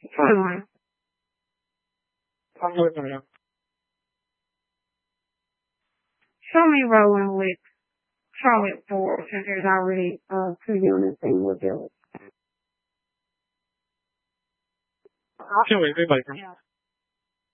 Finally. I'm looking at it. Show me rolling with Charlotte Ford since there's already 2 units in Woodville. Can we be like,